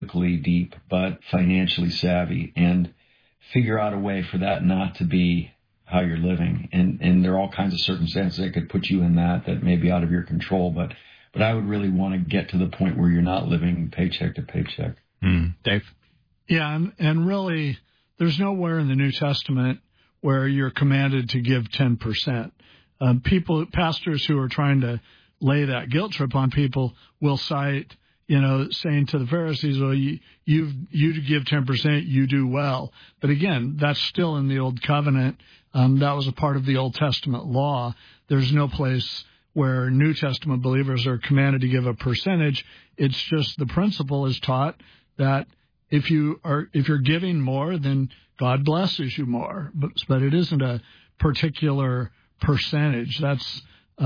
biblically deep, but financially savvy, and figure out a way for that not to be how you're living. And there are all kinds of circumstances that could put you in that may be out of your control. But I would really want to get to the point where you're not living paycheck to paycheck. Dave? Yeah, and really, there's nowhere in the New Testament where you're commanded to give 10%. Pastors who are trying to lay that guilt trip on people will cite, saying to the Pharisees, well, you give 10%, you do well. But again, that's still in the Old Covenant. That was a part of the Old Testament law. There's no place where New Testament believers are commanded to give a percentage. It's just the principle is taught that if you're giving more, then God blesses you more. But it isn't a particular percentage. That's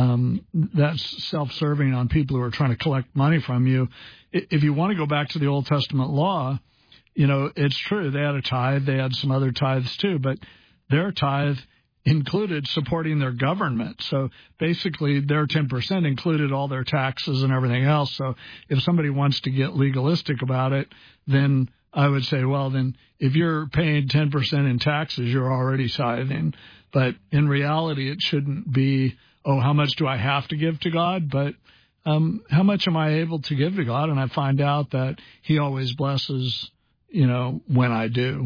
self-serving on people who are trying to collect money from you. If you want to go back to the Old Testament law, it's true. They had a tithe. They had some other tithes too, but their tithe included supporting their government. So basically their 10% included all their taxes and everything else. So if somebody wants to get legalistic about it, then I would say, well, then if you're paying 10% in taxes, you're already tithing. But in reality, it shouldn't be, how much do I have to give to God? But how much am I able to give to God? And I find out that he always blesses, when I do.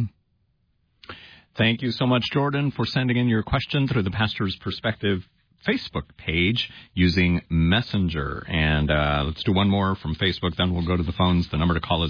Thank you so much, Jordan, for sending in your question through the Pastor's Perspective Facebook page using Messenger. And let's do one more from Facebook, then we'll go to the phones. The number to call is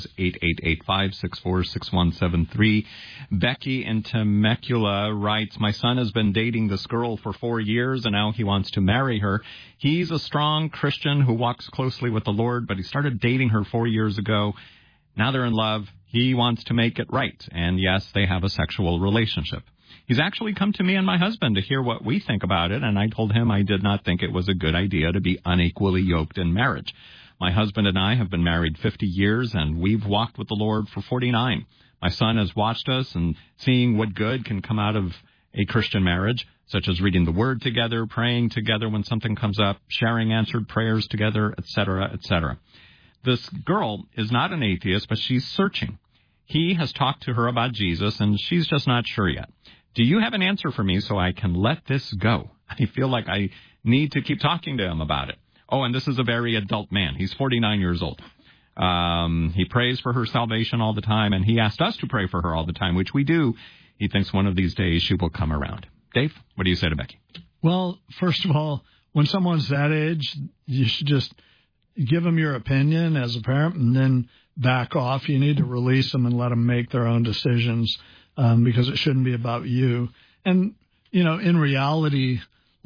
888-564-6173. Becky in Temecula writes, my son has been dating this girl for 4 years, and now he wants to marry her. He's a strong Christian who walks closely with the Lord, but he started dating her 4 years ago. Now they're in love. He wants to make it right. And yes, they have a sexual relationship. He's actually come to me and my husband to hear what we think about it, and I told him I did not think it was a good idea to be unequally yoked in marriage. My husband and I have been married 50 years, and we've walked with the Lord for 49. My son has watched us and seeing what good can come out of a Christian marriage, such as reading the Word together, praying together when something comes up, sharing answered prayers together, etc., etc. This girl is not an atheist, but she's searching. He has talked to her about Jesus, and she's just not sure yet. Do you have an answer for me so I can let this go? I feel like I need to keep talking to him about it. Oh, and this is a very adult man. He's 49 years old. He prays for her salvation all the time, and he asked us to pray for her all the time, which we do. He thinks one of these days she will come around. Dave, what do you say to Becky? Well, first of all, when someone's that age, you should just give them your opinion as a parent and then back off. You need to release them and let them make their own decisions because it shouldn't be about you. And, in reality,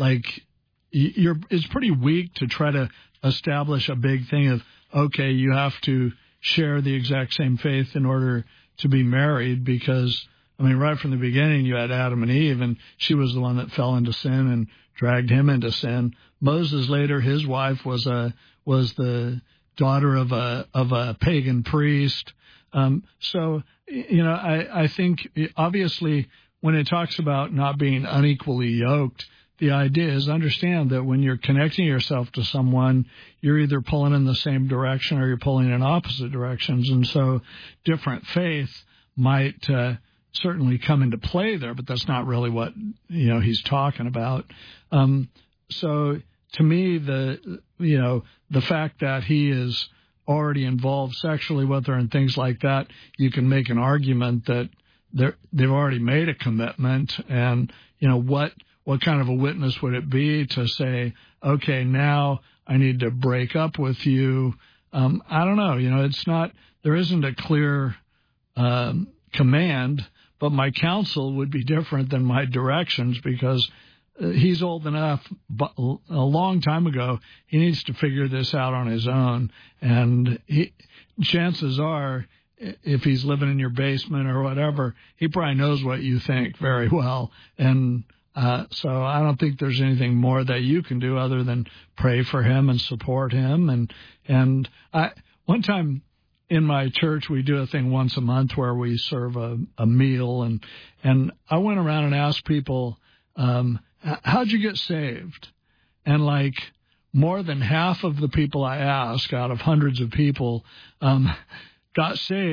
it's pretty weak to try to establish a big thing of, okay, you have to share the exact same faith in order to be married because, right from the beginning, you had Adam and Eve, and she was the one that fell into sin and dragged him into sin. Moses later, his wife was the daughter of a pagan priest. So, I think obviously when it talks about not being unequally yoked, the idea is understand that when you're connecting yourself to someone, you're either pulling in the same direction or you're pulling in opposite directions. And so different faith might certainly come into play there, but that's not really what, he's talking about. So to me, the fact that he is already involved sexually with her and things like that, you can make an argument that they've already made a commitment. And, what kind of a witness would it be to say, okay, now I need to break up with you? I don't know. There isn't a clear command, but my counsel would be different than my directions because he's old enough, but a long time ago, he needs to figure this out on his own. And chances are, if he's living in your basement or whatever, he probably knows what you think very well. And so I don't think there's anything more that you can do other than pray for him and support him. And one time in my church, we do a thing once a month where we serve a meal. And I went around and asked people, how'd you get saved? And more than half of the people I asked out of hundreds of people got saved